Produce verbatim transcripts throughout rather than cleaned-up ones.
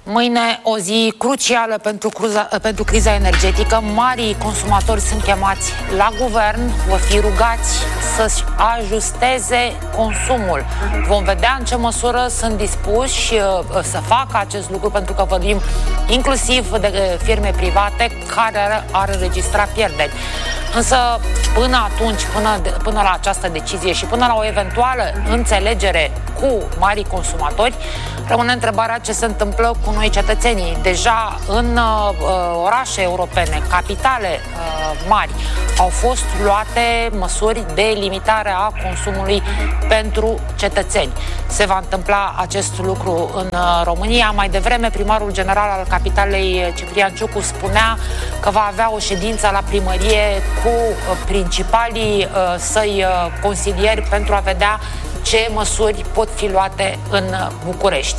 Mâine o zi crucială pentru, cruza, pentru criza energetică. Marii consumatori sunt chemați la guvern, vor fi rugați să-și ajusteze consumul. Vom vedea în ce măsură sunt dispuși să facă acest lucru, pentru că vorbim inclusiv de firme private care ar înregistra pierderi. Însă până atunci, până, de, până la această decizie și până la o eventuală înțelegere cu marii consumatori, rămâne întrebarea ce se întâmplă cu noi cetățenii. Deja în uh, orașe europene, capitale uh, mari, au fost luate măsuri de limitare a consumului pentru cetățeni. Se va întâmpla acest lucru în uh, România. Mai devreme, primarul general al capitalei, Ciprian Ciucu, spunea că va avea o ședință la primărie cu uh, principalii uh, săi uh, consilieri pentru a vedea ce măsuri pot fi luate în București.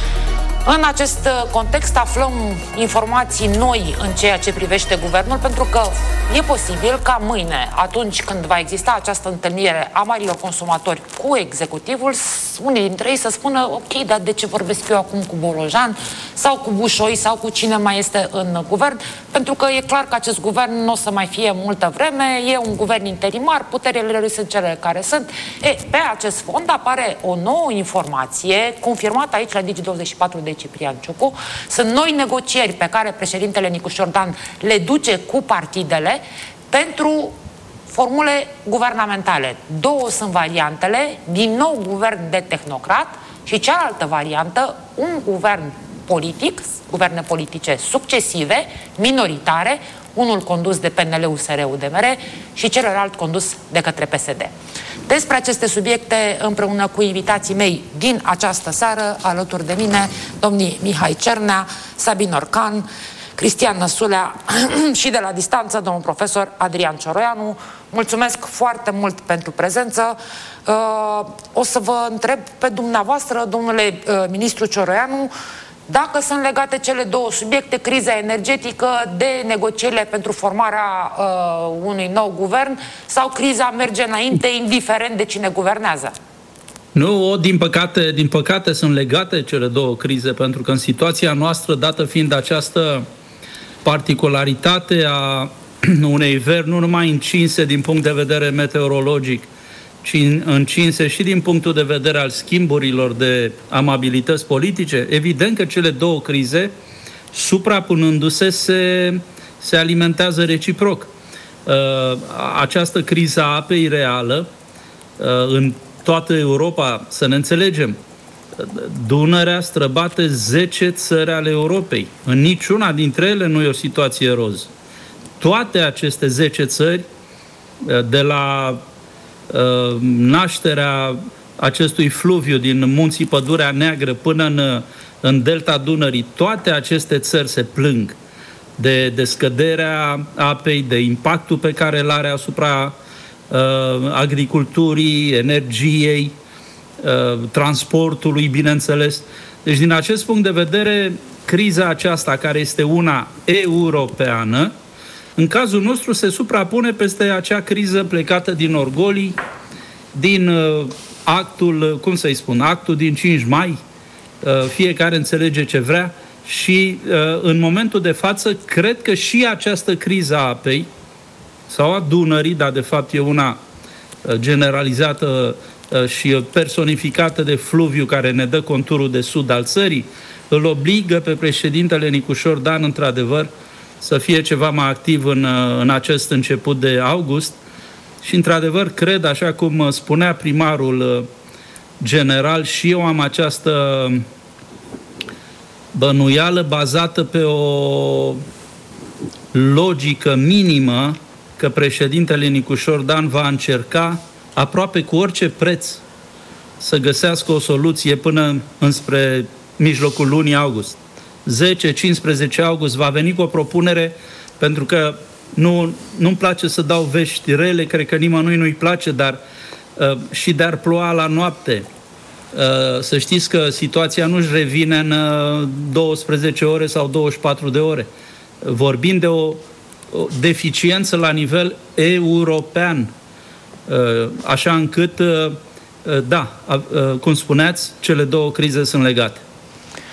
În acest context aflăm informații noi în ceea ce privește guvernul, pentru că e posibil ca mâine, atunci când va exista această întâlnire a marilor consumatori cu executivul, unii dintre ei să spună: ok, dar de ce vorbesc eu acum cu Bolojan sau cu Bușoi sau cu cine mai este în guvern? Pentru că e clar că acest guvern nu o să mai fie multă vreme, e un guvern interimar, puterile lui sunt cele care sunt. E, pe acest fond apare o nouă informație confirmată aici la Digi douăzeci și patru de Ciprian Ciucu. Sunt noi negocieri pe care președintele Nicușor Dan le duce cu partidele pentru formule guvernamentale. Două sunt variantele: din nou guvern de tehnocrat, și cealaltă variantă, un guvern politic, guverne politice succesive, minoritare, unul condus de P N L, U S R, U D M R și celălalt condus de către P S D. Despre aceste subiecte, împreună cu invitații mei din această seară, alături de mine, domnii Mihai Cernea, Sabin Orcan, Cristian Năsulea și de la distanță, domnul profesor Adrian Cioroianu. Mulțumesc foarte mult pentru prezență. Uh, o să vă întreb pe dumneavoastră, domnule uh, ministru Cioroianu, dacă sunt legate cele două subiecte, criza energetică, de negocierile pentru formarea uh, unui nou guvern, sau criza merge înainte, indiferent de cine guvernează? Nu, din păcate, din păcate sunt legate cele două crize, pentru că în situația noastră, dată fiind această particularitate a unei veri nu numai încinse din punct de vedere meteorologic, ci încinse și din punctul de vedere al schimburilor de amabilități politice, evident că cele două crize, suprapunându-se, se, se alimentează reciproc. Această criză a apei reală, în toată Europa, să ne înțelegem, Dunărea străbate zece țări ale Europei. În niciuna dintre ele nu e o situație roz. Toate aceste zece țări, de la uh, nașterea acestui fluviu din munții Pădurea Neagră până în, în delta Dunării, toate aceste țări se plâng de, de scăderea apei, de impactul pe care îl are asupra uh, agriculturii, energiei, uh, transportului, bineînțeles. Deci, din acest punct de vedere, criza aceasta, care este una europeană, în cazul nostru se suprapune peste acea criză plecată din orgolii, din uh, actul, cum să-i spun, actul din cinci mai, uh, fiecare înțelege ce vrea și uh, în momentul de față cred că și această criză a apei sau a Dunării, dar de fapt e una uh, generalizată uh, și personificată de fluviu care ne dă conturul de sud al țării, îl obligă pe președintele Nicușor Dan, într-adevăr, să fie ceva mai activ în, în acest început de august și, într-adevăr, cred, așa cum spunea primarul general, și eu am această bănuială bazată pe o logică minimă că președintele Nicușor Dan va încerca aproape cu orice preț să găsească o soluție până înspre mijlocul lunii august. zece cincisprezece august va veni cu o propunere, pentru că nu, nu-mi place să dau vești rele, cred că nimănui nu-i place, dar uh, și de-ar ploua la noapte. Uh, să știți că situația nu-și revine în uh, douăsprezece ore sau douăzeci și patru de ore. Vorbim de o, o deficiență la nivel european, uh, așa încât, uh, uh, da, uh, cum spuneați, cele două crize sunt legate.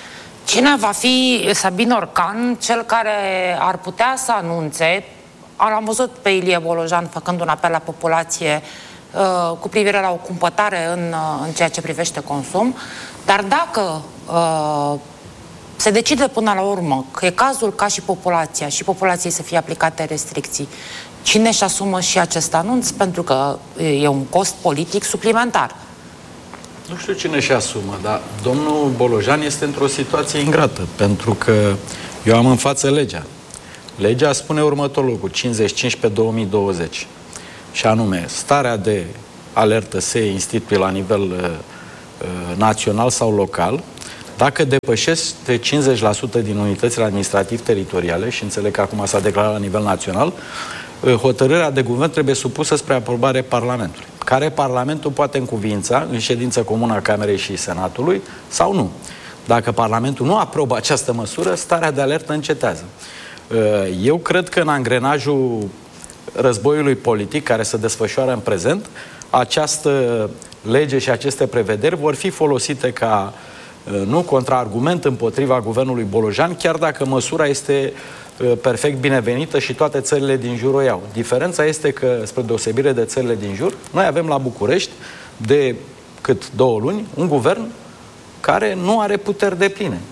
Cine va fi Sabin Orcan, cel care ar putea să anunțe, am văzut pe Ilie Bolojan făcând un apel la populație uh, cu privire la o cumpătare în, uh, în ceea ce privește consum, dar dacă uh, se decide până la urmă că e cazul ca și populația și populației să fie aplicate restricții, cine își asumă și acest anunț? Pentru că e un cost politic suplimentar. Nu știu cine își asumă, dar domnul Bolojan este într-o situație ingrată, pentru că eu am în față legea. Legea spune următorul lucru, cincizeci și cinci pe două mii douăzeci, și anume, starea de alertă se instituie la nivel uh, național sau local, dacă depășește cincizeci la sută din unitățile administrativ-teritoriale, și înțeleg că acum s-a declarat la nivel național, hotărârea de guvern trebuie supusă spre aprobare Parlamentului, care Parlamentul poate încuviința în ședință comună a Camerei și Senatului sau nu. Dacă Parlamentul nu aprobă această măsură, starea de alertă încetează. Eu cred că în angrenajul războiului politic care se desfășoară în prezent, această lege și aceste prevederi vor fi folosite ca nu contraargument împotriva guvernului Bolojan, chiar dacă măsura este perfect binevenită și toate țările din jur o iau. Diferența este că, spre deosebire de țările din jur, noi avem la București, de cât două luni, un guvern care nu are puteri depline.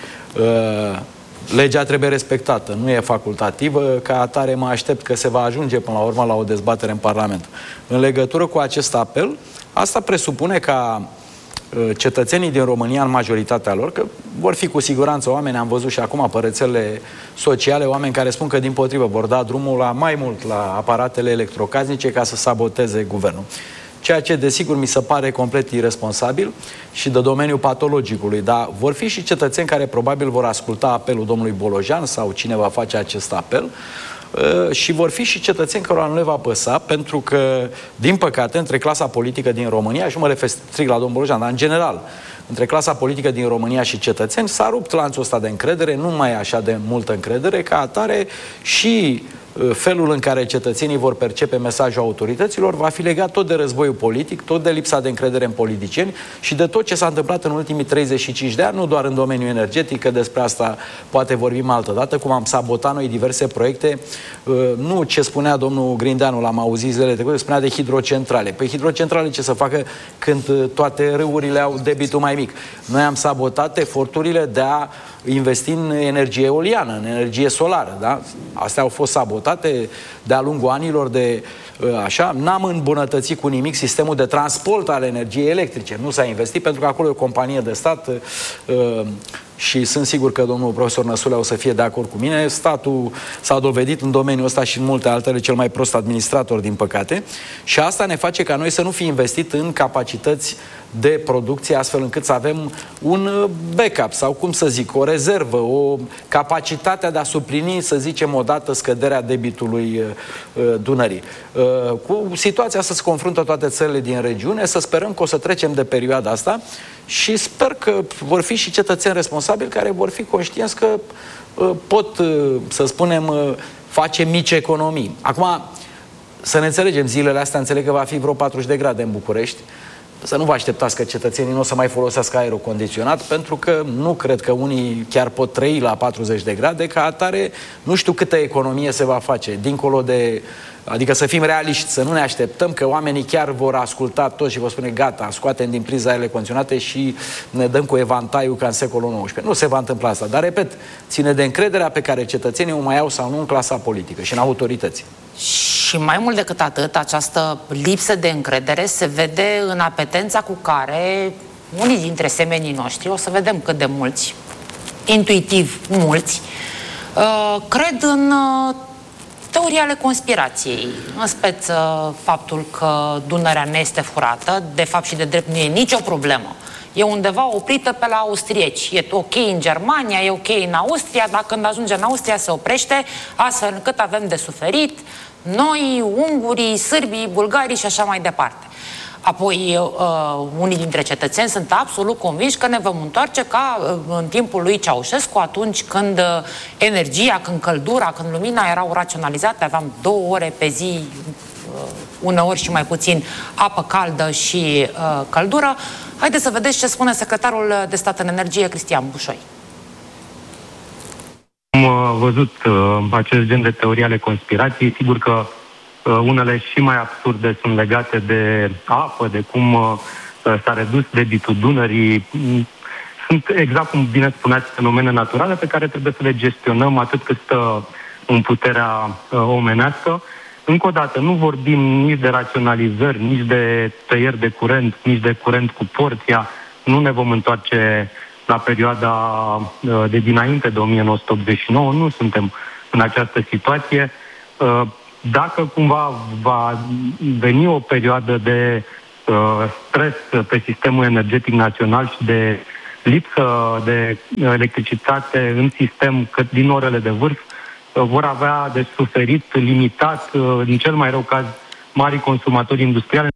Legea trebuie respectată, nu e facultativă, ca atare mă aștept că se va ajunge până la urmă la o dezbatere în Parlament. În legătură cu acest apel, asta presupune ca cetățenii din România, în majoritatea lor, că vor fi cu siguranță oameni, am văzut și acum pe rețelele sociale, oameni care spun că dimpotrivă vor da drumul la mai mult la aparatele electrocasnice ca să saboteze guvernul. Ceea ce, desigur, mi se pare complet irresponsabil și de domeniul patologicului, dar vor fi și cetățeni care probabil vor asculta apelul domnului Bolojan sau cine va face acest apel, și vor fi și cetățeni care nu le va păsa, pentru că, din păcate, între clasa politică din România, și mă refer strict la domnul Bolojan, dar în general, între clasa politică din România și cetățeni, s-a rupt lanțul ăsta de încredere, nu mai e așa de multă încredere, ca atare și felul în care cetățenii vor percepe mesajul autorităților va fi legat tot de războiul politic, tot de lipsa de încredere în politicieni și de tot ce s-a întâmplat în ultimii treizeci și cinci de ani, nu doar în domeniul energetic, că despre asta poate vorbim altă dată, cum am sabotat noi diverse proiecte, nu ce spunea domnul Grindeanu, l-am auzit zilele trecute, spunea de hidrocentrale. Păi hidrocentrale ce să facă când toate râurile au debitul mai mic? Noi am sabotat eforturile de a investi în energie eoliană, în energie solară, da? Astea au fost sabotate de-a lungul anilor de așa. N-am îmbunătățit cu nimic sistemul de transport al energiei electrice. Nu s-a investit pentru că acolo e o companie de stat și sunt sigur că domnul profesor Năsulea o să fie de acord cu mine. Statul s-a dovedit în domeniul ăsta și în multe altele cel mai prost administrator, din păcate. Și asta ne face ca noi să nu fi investit în capacități de producție, astfel încât să avem un backup sau, cum să zic, o rezervă, o capacitate de a suplini, să zicem, odată scăderea debitului Dunării. Cu situația să se confruntă toate țările din regiune, să sperăm că o să trecem de perioada asta și sper că vor fi și cetățeni responsabili care vor fi conștienți că pot, să spunem, face mici economii. Acum, să ne înțelegem, zilele astea înțeleg că va fi vreo patruzeci de grade în București. Să nu vă așteptați că cetățenii nu o să mai folosească aerul condiționat, pentru că nu cred că unii chiar pot trăi la patruzeci de grade, ca atare nu știu câtă economie se va face, dincolo de... Adică să fim realiști, să nu ne așteptăm că oamenii chiar vor asculta tot și vor spune gata, scoatem din priza aerele condiționate și ne dăm cu evantaiul ca în secolul nouăsprezece. Nu se va întâmpla asta, dar repet, ține de încrederea pe care cetățenii o mai au sau nu în clasa politică și în autorități. Și mai mult decât atât, această lipsă de încredere se vede în apetența cu care unii dintre semenii noștri, o să vedem cât de mulți, intuitiv mulți, uh, cred în uh, teorii ale conspirației, în speță faptul că Dunărea ne este furată, de fapt și de drept nu e nicio problemă. E undeva oprită pe la austrieci. E ok în Germania, e ok în Austria, dar când ajunge în Austria se oprește, astfel încât avem de suferit noi, ungurii, sârbii, bulgarii și așa mai departe. Apoi, uh, unii dintre cetățeni sunt absolut convinși că ne vom întoarce ca uh, în timpul lui Ceaușescu, atunci când uh, energia, când căldura, când lumina erau raționalizate, aveam două ore pe zi, uh, uneori și mai puțin, apă caldă și uh, căldură. Haideți să vedeți ce spune secretarul de stat în energie, Cristian Bușoi. văzut acest gen de teorii ale conspirației. Sigur că unele și mai absurde sunt legate de apă, de cum s-a redus debitul Dunării. Sunt, exact cum bine spuneați, fenomene naturale pe care trebuie să le gestionăm atât cât stă în puterea omenească. Încă o dată, nu vorbim nici de raționalizări, nici de tăieri de curent, nici de curent cu porția. Nu ne vom întoarce la perioada de dinainte de o mie nouă sute optzeci și nouă. Nu suntem în această situație. Dacă cumva va veni o perioadă de stres pe sistemul energetic național și de lipsă de electricitate în sistem, cât din orele de vârf, vor avea de suferit limitat, în cel mai rău caz, mari consumatori industriali.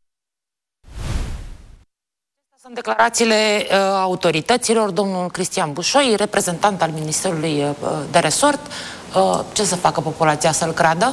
Sunt declarațiile uh, autorităților. Domnul Cristian Bușoi, reprezentant al Ministerului uh, de Resort. Uh, ce să facă populația, să-l creadă?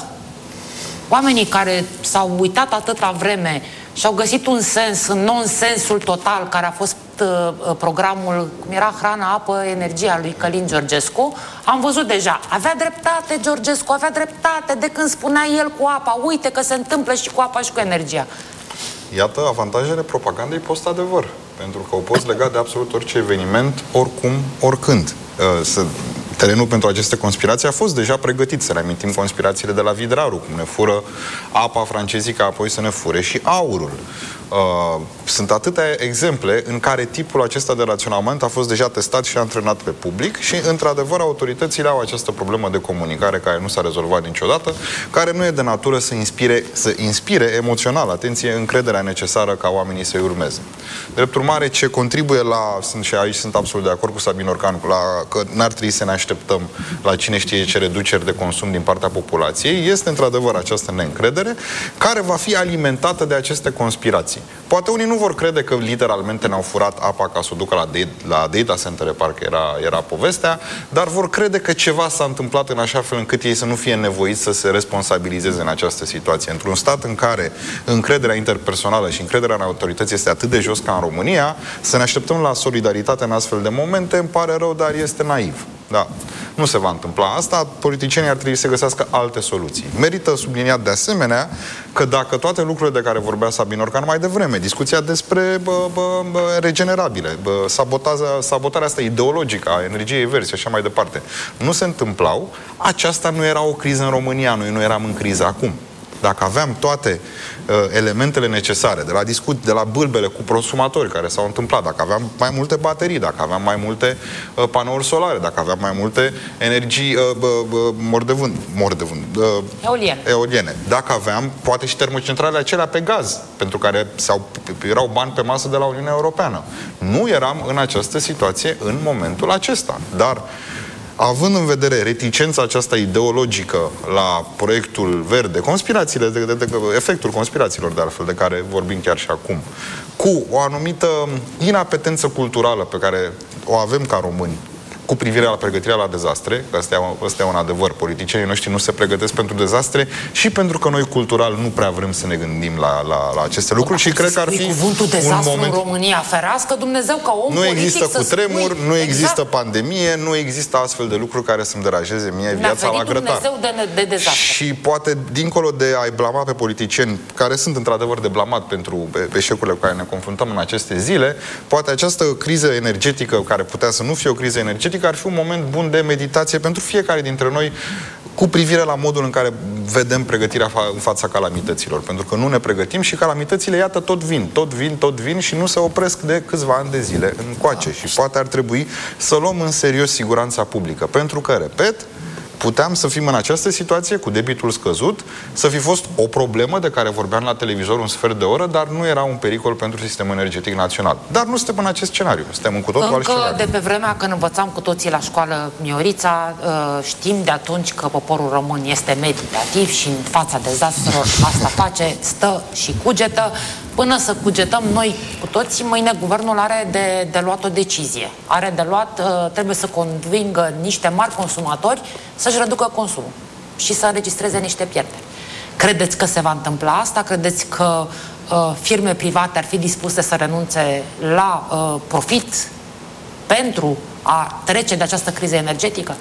Oamenii care s-au uitat atâta vreme și au găsit un sens în nonsensul total care a fost uh, programul, cum era Hrana, Apă, Energia lui Călin Georgescu, am văzut deja. Avea dreptate Georgescu, avea dreptate de când spunea el cu apa. Uite că se întâmplă și cu apa și cu energia. Iată avantajele propagandei post-adevăr, pentru că o poți lega de absolut orice eveniment, oricum, oricând. Să... Terenul pentru aceste conspirații a fost deja pregătit. Să ne amintim conspirațiile de la Vidraru, cum ne fură apa francezii, ca apoi să ne fure și aurul. Uh, sunt atâtea exemple în care tipul acesta de raționament a fost deja testat și antrenat pe public și, într-adevăr, autoritățile au această problemă de comunicare care nu s-a rezolvat niciodată, care nu e de natură să inspire, să inspire emoțional, atenție, încrederea necesară ca oamenii să-i urmeze. Drept urmare, ce contribuie la, sunt și aici sunt absolut de acord cu Sabin Orcan, la, că n-ar trebui să ne așteptăm la cine știe ce reduceri de consum din partea populației, este, într-adevăr, această neîncredere care va fi alimentată de aceste conspirații. Poate unii nu vor crede că literalmente ne-au furat apa ca să o ducă la, de la data center, parcă era, era povestea, dar vor crede că ceva s-a întâmplat în așa fel încât ei să nu fie nevoiți să se responsabilizeze în această situație. Într-un stat în care încrederea interpersonală și încrederea în autorități este atât de jos ca în România, să ne așteptăm la solidaritate în astfel de momente, îmi pare rău, dar este naiv. Da, nu se va întâmpla asta, politicienii ar trebui să găsească alte soluții. Merită subliniat de asemenea că dacă toate lucrurile de care vorbea Sabin Orcan mai devreme, discuția despre bă, bă, bă, regenerabile, bă, sabotarea asta ideologică a energiei verzi și așa mai departe, nu se întâmplau, aceasta nu era o criză în România, noi nu eram în criză acum. Dacă aveam toate uh, elementele necesare, de la discut, de la bâlbele cu prosumatori care s-au întâmplat, dacă aveam mai multe baterii, dacă aveam mai multe uh, panouri solare, dacă aveam mai multe energii uh, uh, mor de vânt, mor de vânt uh, eoliene. eoliene, dacă aveam poate și termocentrale acelea pe gaz, pentru care s-au, erau bani pe masă de la Uniunea Europeană. Nu eram în această situație în momentul acesta, dar având în vedere reticența aceasta ideologică la proiectul verde, conspirațiile, de, de, de, efectul conspirațiilor de altfel, de care vorbim chiar și acum, cu o anumită inapetență culturală pe care o avem ca români, cu privire la pregătirea la dezastre, că ăsta e un adevăr, politicienii noștri nu se pregătesc pentru dezastre și pentru că noi cultural nu prea vrem să ne gândim la, la, la aceste lucruri și cred că ar fi cuvântul dezastru un moment... în România, ferească Dumnezeu ca om nu politic există să cutremur, spui... nu exact. există pandemie, nu există astfel de lucruri care să-mi deranjeze mie viața la grătar. De, de dezastre. Și poate, dincolo de a-i blama pe politicieni, care sunt într-adevăr de blamat pentru eșecurile cu care ne confruntăm în aceste zile, poate această criză energetică, care putea să nu fie o criză energetică, ar fi un moment bun de meditație pentru fiecare dintre noi cu privire la modul în care vedem pregătirea fa în fața calamităților. Pentru că nu ne pregătim și calamitățile, iată, tot vin, tot vin, tot vin și nu se opresc de câțiva ani de zile încoace. Și poate ar trebui să luăm în serios siguranța publică. Pentru că, repet, puteam să fim în această situație cu debitul scăzut, să fi fost o problemă de care vorbeam la televizor un sfert de oră, dar nu era un pericol pentru sistemul energetic național. Dar nu suntem în acest scenariu. Suntem în cu totul alt scenariu. Încă de pe vremea când învățam cu toții la școală Miorița, știm de atunci că poporul român este meditativ și în fața dezastrelor asta face, stă și cugetă. Până să cugetăm noi cu toții, mâine guvernul are de, de luat o decizie. Are de luat, trebuie să convingă niște mari consumatori să-și reducă consumul și să înregistreze niște pierderi. Credeți că se va întâmpla asta? Credeți că uh, firme private ar fi dispuse să renunțe la uh, profit pentru a trece de această criză energetică?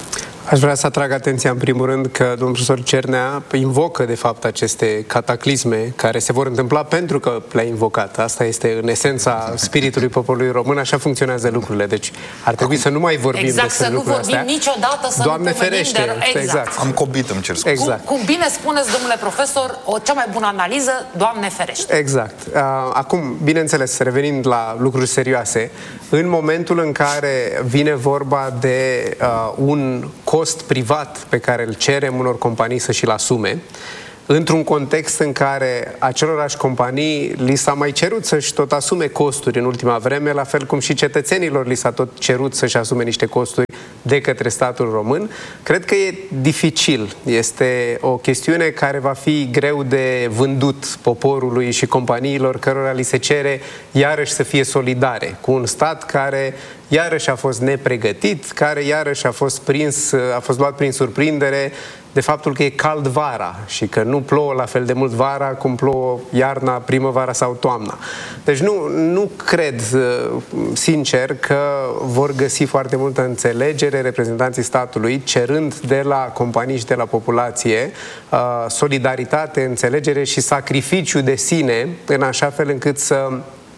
Aș vrea să atrag atenția în primul rând că domnul profesor Cernea invocă de fapt aceste cataclisme care se vor întâmpla pentru că le-a invocat. Asta este în esența spiritului poporului român, așa funcționează lucrurile. Deci ar trebui Acum, să nu mai vorbim exact, despre să nu lucrurile vorbim astea. niciodată, să Doamne nu ferește, de... exact. exact. Am cobit, îmi cer scuze. Exact. Cum, cum bine spuneți, domnule profesor, o cea mai bună analiză, Doamne ferește. Exact. Acum, bineînțeles, revenind la lucruri serioase, în momentul în care vine vorba de uh, un cost privat pe care îl cerem unor companii să și-l asume, într-un context în care acelorași companii li s-a mai cerut să-și tot asume costuri în ultima vreme, la fel cum și cetățenilor li s-a tot cerut să-și asume niște costuri de către statul român, cred că e dificil. Este o chestiune care va fi greu de vândut poporului și companiilor cărora li se cere iarăși să fie solidare cu un stat care iarăși a fost nepregătit, care iarăși a fost prins, a fost luat prin surprindere de faptul că e cald vara și că nu plouă la fel de mult vara cum plouă iarna, primăvara sau toamna. Deci nu, nu cred, sincer, că vor găsi foarte multă înțelegere reprezentanții statului cerând de la companii și de la populație solidaritate, înțelegere și sacrificiu de sine în așa fel încât să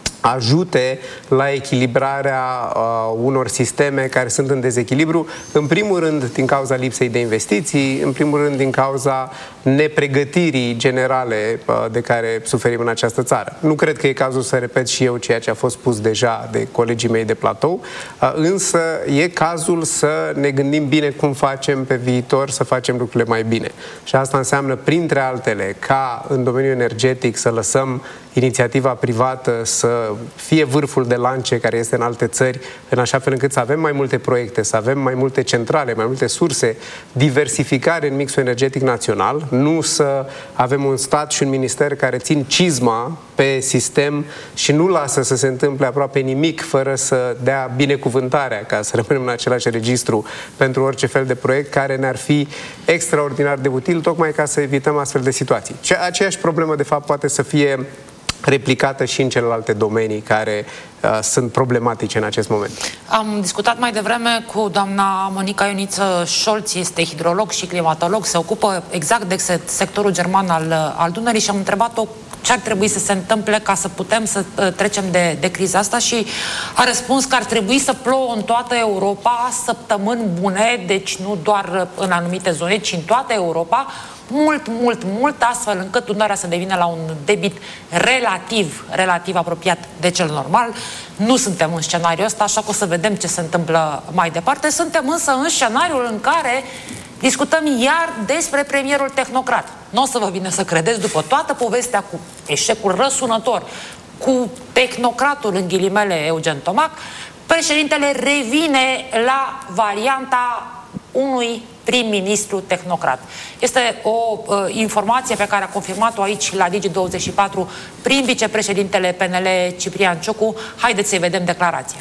ajute la echilibrarea uh, unor sisteme care sunt în dezechilibru, în primul rând din cauza lipsei de investiții, în primul rând din cauza nepregătirii generale uh, de care suferim în această țară. Nu cred că e cazul să repet și eu ceea ce a fost spus deja de colegii mei de platou, uh, însă e cazul să ne gândim bine cum facem pe viitor să facem lucrurile mai bine. Și asta înseamnă, printre altele, ca în domeniul energetic să lăsăm inițiativa privată să fie vârful de lance care este în alte țări, în așa fel încât să avem mai multe proiecte, să avem mai multe centrale, mai multe surse, diversificare în mixul energetic național, nu să avem un stat și un minister care țin cizma pe sistem și nu lasă să se întâmple aproape nimic fără să dea binecuvântarea, ca să rămânem în același registru, pentru orice fel de proiect care ne-ar fi extraordinar de util, tocmai ca să evităm astfel de situații. Aceeași problemă, de fapt, poate să fie replicată și în celelalte domenii care uh, sunt problematice în acest moment. Am discutat mai devreme cu doamna Monica Ioniță Scholz, este hidrolog și climatolog, se ocupă exact de sectorul german al, al Dunării și am întrebat-o ce ar trebui să se întâmple ca să putem să uh, trecem de, de criza asta și a răspuns că ar trebui să plouă în toată Europa săptămâni bune, deci nu doar în anumite zone, ci în toată Europa, mult, mult, mult, astfel încât Dunărea să devină la un debit relativ, relativ apropiat de cel normal. Nu suntem în scenariul ăsta, așa că o să vedem ce se întâmplă mai departe. Suntem însă în scenariul în care discutăm iar despre premierul tehnocrat. Nu o să vă vină să credeți, după toată povestea cu eșecul răsunător, cu tehnocratul, în ghilimele, Eugen Tomac, președintele revine la varianta unui prim-ministru tehnocrat. Este o uh, informație pe care a confirmat-o aici la Digi douăzeci și patru prin vicepreședintele P N L Ciprian Ciucu. Haideți să-i vedem declarația.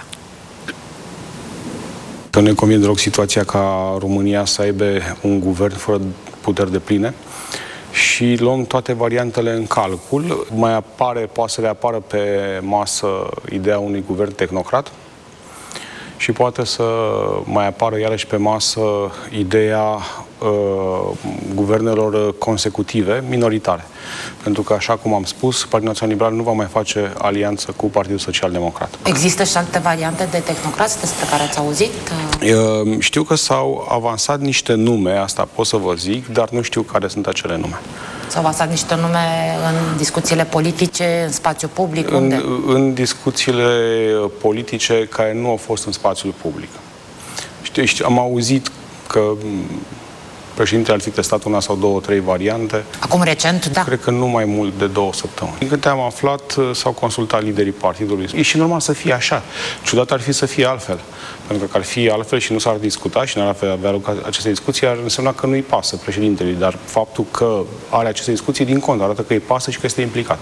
Că ne convine deloc situația ca România să aibă un guvern fără puteri depline și luăm toate variantele în calcul. Mai apare, poate să reapară pe masă ideea unui guvern tehnocrat și poate să mai apară iarăși pe masă ideea uh, guvernelor consecutive, minoritare. Pentru că, așa cum am spus, Partidul Național Liberal nu va mai face alianță cu Partidul Social Democrat. Există și alte variante de tehnocrați despre care ați auzit? Uh, știu că s-au avansat niște nume, asta pot să vă zic, dar nu știu care sunt acele nume. S-au avansat niște nume în discuțiile politice, în spațiu public? Unde? În, în discuțiile politice care nu au fost în spațiul public. Știu, știu, am auzit că președintele ar fi testat una sau două, trei variante. Acum recent, da. Cred că nu mai mult de două săptămâni. Din câte am aflat, s-au consultat liderii partidului. E și normal să fie așa. Ciudat ar fi să fie altfel. Pentru că ar fi altfel și nu s-ar discuta și nu ar avea loc aceste discuții, ar însemna că nu-i pasă președintelui. Dar faptul că are aceste discuții, din cont, arată că îi pasă și că este implicat.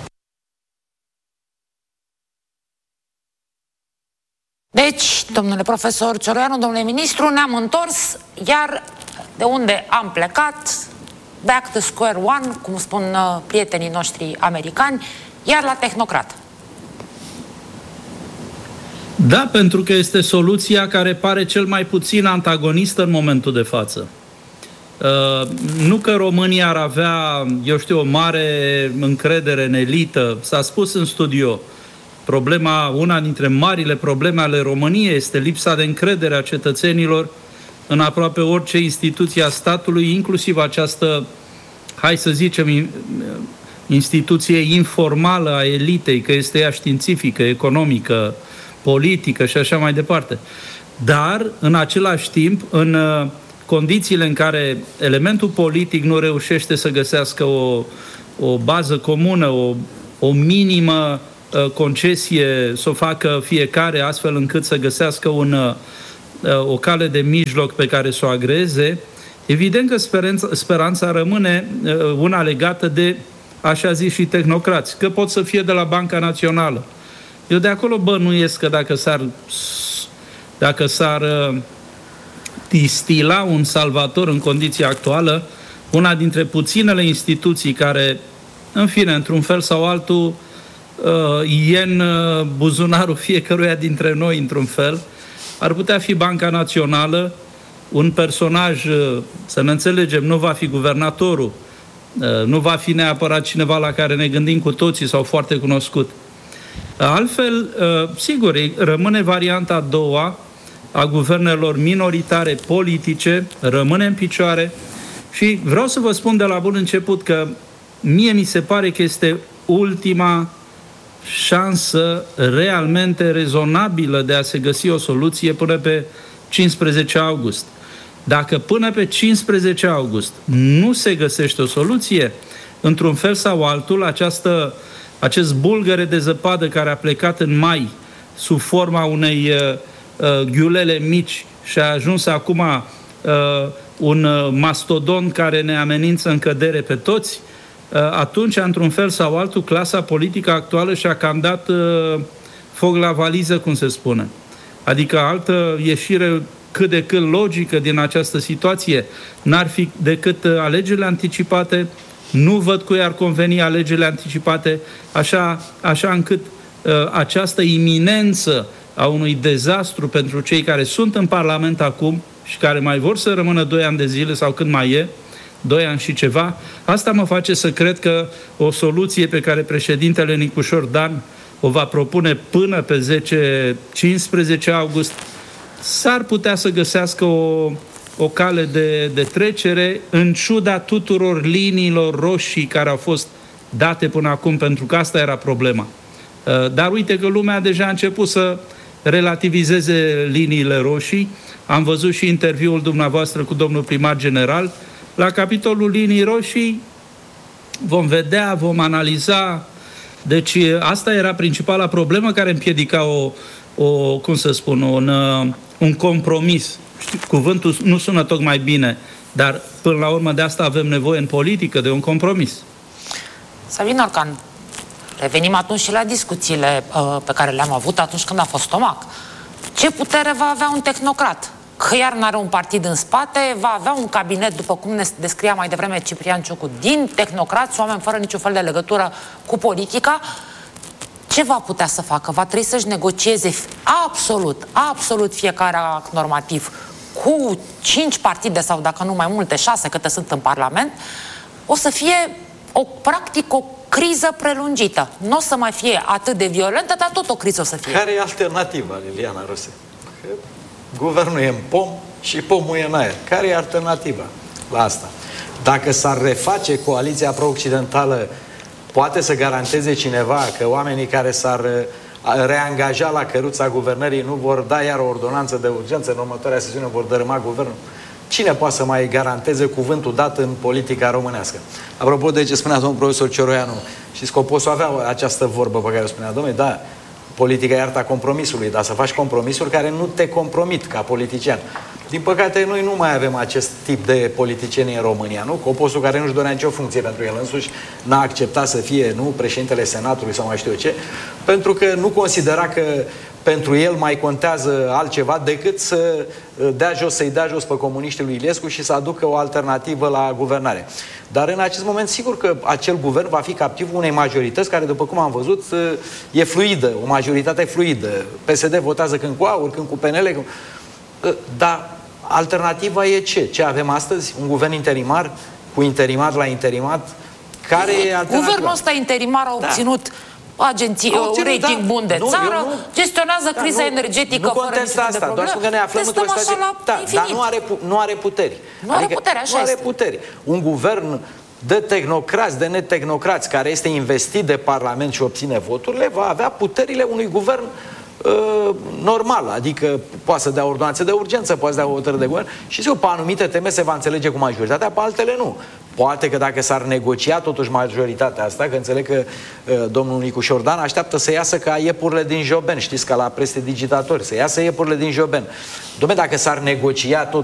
Deci, domnule profesor Cioroianu, domnule ministru, ne-am întors, iar de unde am plecat, back to square one, cum spun uh, prietenii noștri americani, iar la tehnocrat. Da, pentru că este soluția care pare cel mai puțin antagonistă în momentul de față. Uh, nu că România ar avea, eu știu, o mare încredere în elită. S-a spus în studio, problema, una dintre marile probleme ale României este lipsa de încredere a cetățenilor în aproape orice instituție a statului, inclusiv această, hai să zicem, instituție informală a elitei, că este ea științifică, economică, politică și așa mai departe. Dar, în același timp, în condițiile în care elementul politic nu reușește să găsească o, o bază comună, o, o minimă uh, concesie să o facă fiecare, astfel încât să găsească un, uh, o cale de mijloc pe care să o agreze, evident că speranța, speranța rămâne uh, una legată de, așa zis, și tehnocrați, că pot să fie de la Banca Națională. Eu de acolo bănuiesc că dacă s-ar, dacă s-ar uh, distila un salvator în condiția actuală, una dintre puținele instituții care, în fine, într-un fel sau altul, uh, e în uh, buzunarul fiecăruia dintre noi, într-un fel, ar putea fi Banca Națională, un personaj, uh, să ne înțelegem, nu va fi guvernatorul, uh, nu va fi neapărat cineva la care ne gândim cu toții sau foarte cunoscut. Altfel, uh, sigur, rămâne varianta a doua, a guvernelor minoritare politice, rămâne în picioare și vreau să vă spun de la bun început că mie mi se pare că este ultima șansă realmente rezonabilă de a se găsi o soluție până pe cincisprezece august. Dacă până pe cincisprezece august nu se găsește o soluție, într-un fel sau altul, această, acest bulgăre de zăpadă care a plecat în mai sub forma unei uh, ghiulele mici și a ajuns acum uh, un uh, mastodon care ne amenință în cădere pe toți, uh, atunci, într-un fel sau altul, clasa politică actuală și-a cam dat uh, foc la valiză, cum se spune. Adică altă ieșire cât de cât logică din această situație n-ar fi decât uh, alegerile anticipate. Nu văd cui ar conveni alegerile anticipate, așa, așa încât uh, această iminență a unui dezastru pentru cei care sunt în Parlament acum și care mai vor să rămână doi ani de zile sau cât mai e, doi ani și ceva, asta mă face să cred că o soluție pe care președintele Nicușor Dan o va propune până pe zece cincisprezece august s-ar putea să găsească o, o cale de, de trecere în ciuda tuturor liniilor roșii care au fost date până acum, pentru că asta era problema. Dar uite că lumea deja a început să relativizeze liniile roșii. Am văzut și interviul dumneavoastră cu domnul primar general. La capitolul linii roșii vom vedea, vom analiza. Deci asta era principala problemă care împiedica o, o cum să spun, un, un compromis. Știu, cuvântul nu sună tocmai bine, dar până la urmă de asta avem nevoie în politică, de un compromis. Sabin Orcan, revenim atunci și la discuțiile uh, pe care le-am avut atunci când a fost Tomac. Ce putere va avea un tehnocrat? Că iar n-are un partid în spate, va avea un cabinet, după cum ne descria mai devreme Ciprian Ciucu, din tehnocrați, oameni fără niciun fel de legătură cu politica. Ce va putea să facă? Va trebui să-și negocieze absolut, absolut fiecare act normativ cu cinci partide sau, dacă nu mai multe, șase, câte sunt în Parlament. O să fie, o, practic, o criză prelungită. Nu o să mai fie atât de violentă, dar tot o criză o să fie. Care e alternativa, Liliana Ruse? Că guvernul e în pom și pomul e în aer. Care e alternativa la asta? Dacă s-ar reface coaliția pro-occidentală, poate să garanteze cineva că oamenii care s-ar reangaja la căruța guvernării nu vor da iar o ordonanță de urgență în următoarea sesiune, vor dărâma guvernul? Cine poate să mai garanteze cuvântul dat în politica românească? Apropo de ce spunea domnul profesor Cioroianu, și Scoposul avea această vorbă pe care o spunea, domnule, da, politica e arta compromisului, dar să faci compromisuri care nu te compromit ca politician. Din păcate, noi nu mai avem acest tip de politicieni în România, nu? Coposul, care nu-și dorea nicio funcție pentru el însuși, n-a acceptat să fie, nu, președintele Senatului sau mai știu eu ce, pentru că nu considera că pentru el mai contează altceva decât să dea jos, să-i dea jos pe comuniștii lui Iliescu și să aducă o alternativă la guvernare. Dar în acest moment, sigur că acel guvern va fi captivul unei majorități care, după cum am văzut, e fluidă, o majoritate fluidă. P S D votează când cu AUR, când cu P N L, dar alternativa e ce? Ce avem astăzi? Un guvern interimar, cu interimat la interimat? Care e alternativa? Guvernul ăsta interimar a obținut da. agenții, un rating da. bun de nu, țară, nu, gestionează da, criza nu, energetică nu fără niciun asta, de doar că ne aflăm într-o situație, da, dar nu are, nu are puteri. Nu adică, are puteri, așa nu are este. puteri. Un guvern de tehnocrați, de netehnocrați, care este investit de Parlament și obține voturile, va avea puterile unui guvern uh, normal, adică poate să dea ordonanțe de urgență, poate să dea hotărâri de guvern și sigur, pe anumite teme se va înțelege cu majoritatea, pe altele nu. Poate că dacă s-ar negocia totuși majoritatea asta, că înțeleg că uh, domnul Nicu Șordan așteaptă să iasă ca iepurile din Joben, știți, ca la prestidigitatori, să iasă iepurile din Joben. Dom'le, dacă s-ar negocia tot